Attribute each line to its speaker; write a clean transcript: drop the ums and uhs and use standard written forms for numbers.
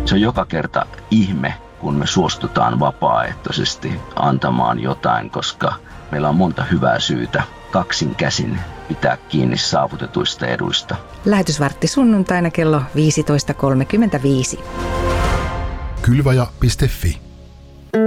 Speaker 1: Se on joka kerta ihme, kun me suostutaan vapaaehtoisesti antamaan jotain, koska meillä on monta hyvää syytä kaksin käsin pitää kiinni saavutetuista eduista.
Speaker 2: Lähetysvartti sunnuntaina kello 15.35.
Speaker 3: Kylvaja.fi